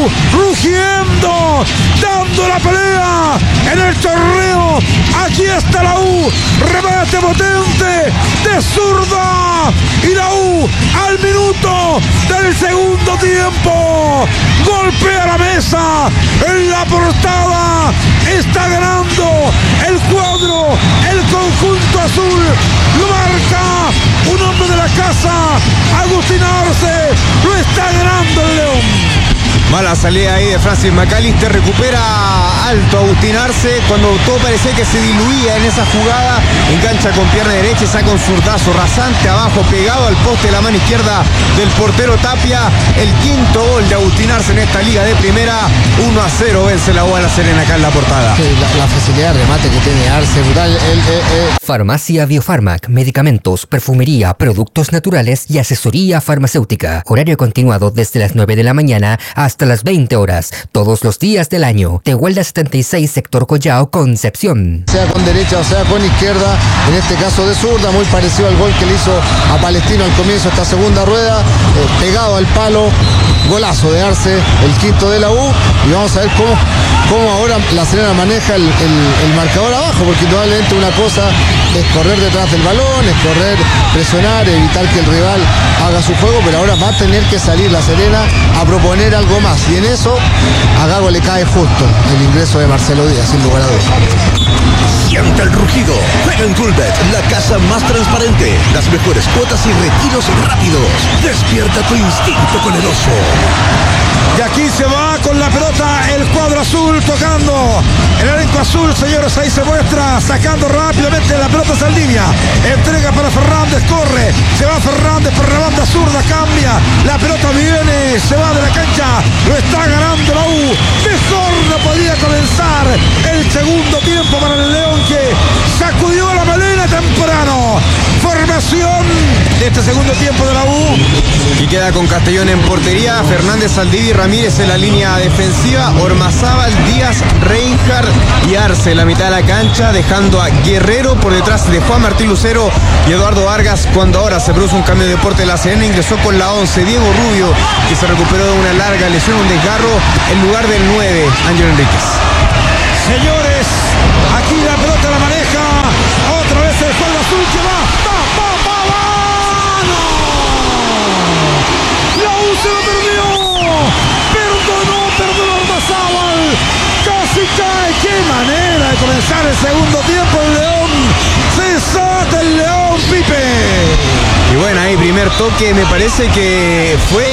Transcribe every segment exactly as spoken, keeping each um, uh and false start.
U, rugiendo, dando la pelea en el torneo. Aquí está la U, remate potente de zurda, y la U al minuto del segundo tiempo golpea la mesa en la portada. Está ganando el cuadro, el conjunto azul, lo marca un hombre de la casa, Agustín Arce, lo está ganando el León. Mala salida ahí de Francis McAllister, recupera alto Agustín Arce cuando todo parecía que se diluía en esa jugada, engancha con pierna derecha y saca un zurdazo rasante abajo, pegado al poste de la mano izquierda del portero Tapia. El quinto gol de Agustín Arce en esta liga de primera. Uno a cero vence la U a La Serena acá en la portada. Sí, la, la facilidad de remate que tiene Arce, brutal. El, el, el... Farmacia Biofarmac, medicamentos, perfumería, productos naturales y asesoría farmacéutica. Horario continuado desde las nueve de la mañana hasta las veinte horas, todos los días del año. Tehuelda setenta y seis, sector Collao, Concepción. Sea con derecha o sea con izquierda, en este caso de zurda, muy parecido al gol que le hizo a Palestino al comienzo de esta segunda rueda, eh, pegado al palo, golazo de Arce, el quinto de la U, y vamos a ver cómo, cómo ahora La Serena maneja el, el, el marcador abajo, porque probablemente una cosa es correr detrás del balón, es correr, presionar, evitar que el rival haga su juego, pero ahora va a tener que salir La Serena a proponer algo más, y en eso a Gago le cae justo el ingreso de Marcelo Díaz, sin lugar a dudas. Siente el rugido. Juega en Coolbet, la casa más transparente. Las mejores cuotas y retiros rápidos. Despierta tu instinto poderoso. Y aquí se va con la pelota el cuadro azul, tocando el elenco azul, señores, ahí se muestra, sacando rápidamente la pelota Saldivia, entrega para Fernández, corre, se va Fernández por la banda zurda, cambia, la pelota viene, se va de la cancha, lo está ganando la U. Mejor no podía comenzar el segundo tiempo para el León, que sacudió la melena temprano. Formación de este segundo tiempo de la U. Y queda con Castellón en portería, Fernández, Saldivia y Ramírez en la línea defensiva, Ormazábal, Díaz, Reinhardt y Arce en la mitad de la cancha, dejando a Guerrero por detrás de Juan Martín Lucero y Eduardo Vargas, cuando ahora se produce un cambio de deporte. La Serena ingresó con la once, Diego Rubio, que se recuperó de una larga lesión, un desgarro, en lugar del nueve, Ángel Enríquez. Señores, aquí la pelota la maneja otra vez el cuadro azul, que va, va, va, va, va, no. La U se lo perdió, perdonó, perdonó Ormazábal, casi cae. Qué manera de comenzar el segundo tiempo el León. Se salta el León, Pipe. Y bueno, ahí primer toque, me parece que fue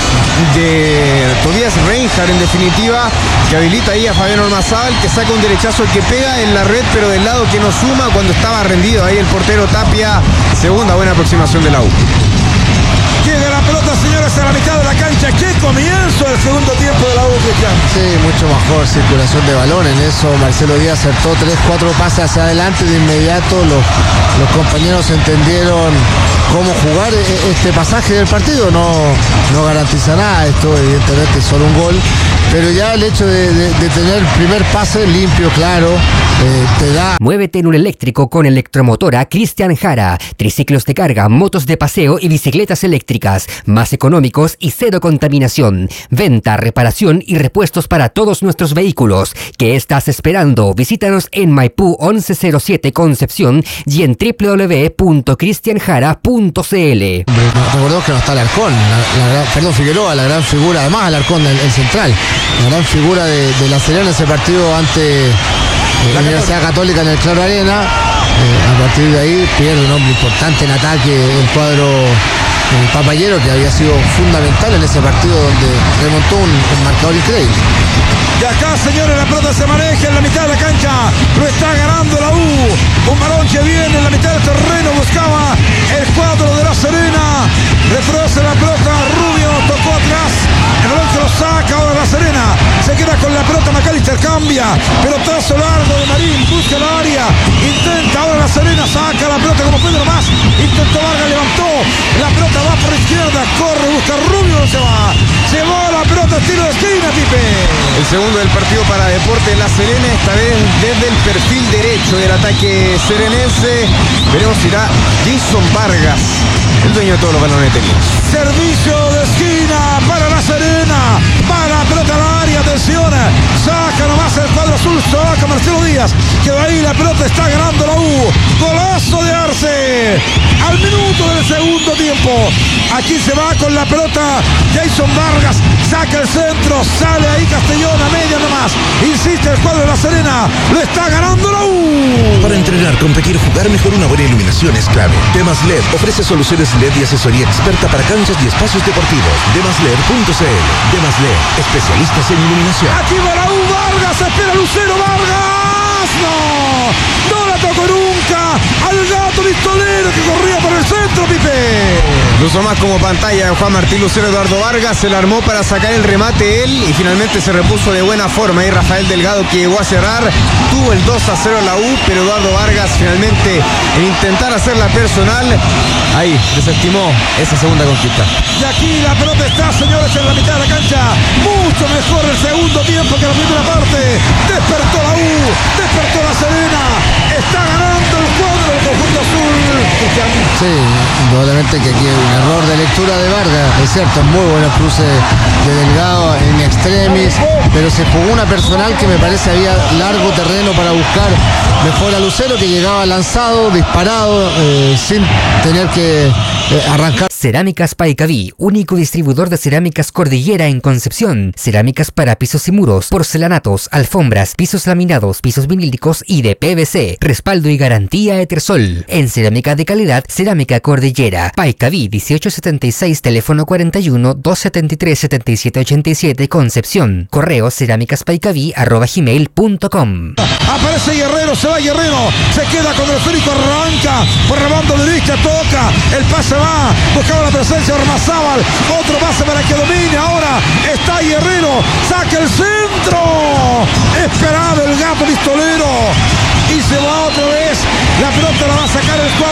de Tobias Reinhardt en definitiva, que habilita ahí a Fabián Ormazábal, que saca un derechazo que pega en la red, pero del lado que no suma cuando estaba rendido ahí el portero Tapia. Segunda buena aproximación de la U. Llega la pelota, señores, a la mitad de la cancha. ¡Qué comienzo del segundo tiempo de la U, Cristian! Sí, mucho mejor circulación de balón. En eso Marcelo Díaz acertó tres, cuatro pases hacia adelante de inmediato. Los, los compañeros entendieron cómo jugar este pasaje del partido. No, no garantiza nada, esto evidentemente es solo un gol, pero ya el hecho de, de, de tener el primer pase limpio, claro, eh, te da... Muévete en un eléctrico con Electromotora Cristian Jara. Triciclos de carga, motos de paseo y bicicletas eléctricas más económicos y cero contaminación. Venta, reparación y repuestos para todos nuestros vehículos. ¿Qué estás esperando? Visítanos en Maipú once cero siete Concepción y en doble u doble u doble u punto cristian jara punto c l. Recordemos que no está Alarcón, la, la, perdón, Figueroa, la gran figura, además Alarcón, el, el central, la gran figura de, de La Serena en ese partido ante eh, la Universidad Católica en el Claro Arena. Eh, a partir de ahí pierde un hombre importante en ataque el cuadro eh, Papayero, que había sido fundamental en ese partido donde remontó un, un marcador increíble. Y acá, señores, la pelota se maneja en la mitad de la cancha, lo está ganando la U. Un balón que viene en la mitad del terreno, buscaba el cuadro de La Serena, retrocede la pelota, Rubio tocó atrás, el balón que lo saca ahora La Serena, se queda con la pelota, McAllister cambia, pelotazo largo de Marín, busca la área, intenta ahora La Serena, saca la pelota como Pedro más, intentó Vargas, levantó, la pelota va por izquierda, corre, busca Rubio, se va, se va la pelota, tiro de esquina, Pipe. El segundo del partido para Deportes La Serena, esta vez desde el perfil derecho del ataque serenense. Veremos si irá Jason Vargas, el dueño de todos los balones técnicos. Servicio de esquina para La Serena, para la pelota larga. Atención, saca nomás el cuadro azul, saca Marcelo Díaz. Quedó ahí, la pelota está ganando la U. Golazo de Arce. Al minuto del segundo tiempo. Aquí se va con la pelota Jason Vargas. Saca el centro, sale ahí Castellón a media nomás. Insiste el cuadro de La Serena. Lo está ganando la U. Para entrenar, competir, jugar mejor, una buena iluminación es clave. Demas L E D ofrece soluciones L E D y asesoría experta para canchas y espacios deportivos. demas led punto c l. Demas L E D, especialistas en iluminación. Aquí va la U, Vargas, espera Lucero, Vargas. No, no la tocó nunca al gato pistolero que corría por el centro, Pipe. Lo usó más como pantalla Juan Martín Lucero. Eduardo Vargas se la armó para sacar el remate él y finalmente se repuso de buena forma. Y Rafael Delgado, que llegó a cerrar, tuvo el dos a cero la U, pero Eduardo Vargas finalmente, en intentar hacerla personal, ahí desestimó esa segunda conquista. Y aquí la pelota está, señores, en la mitad de la cancha. Mucho mejor el segundo tiempo que la primera parte. Despertó la U, despertó La Serena. Está ganando el cuadro del conjunto azul. Cristian. Sí, indudablemente que aquí hay un error de lectura de Vargas. Es cierto, muy buenos cruces de Delgado en extremis, pero se jugó una personal que me parece había largo terreno para buscar mejor a Lucero, que llegaba lanzado, disparado, eh, sin tener que eh, arrancar. Cerámicas Paicaví, único distribuidor de cerámicas Cordillera en Concepción. Cerámicas para pisos y muros, porcelanatos, alfombras, pisos laminados, pisos vinílicos y de P V C. Respaldo y garantía Etersol. En cerámica de calidad, Cerámica Cordillera. Paicaví dieciocho setenta y seis, teléfono cuarenta y uno, doscientos setenta y tres, setenta y siete ochenta y siete, Concepción. Correo cerámicaspaicaví arroba gmail punto com. Aparece Guerrero, se va Guerrero, se queda con el esférico, arranca por la banda derecha, toca, el pase va, buscaba la presencia de Ormazábal, otro pase para que domine, ahora está Guerrero, saca el centro, esperaba el gato pistolero y se va otra vez, la pelota la va a sacar el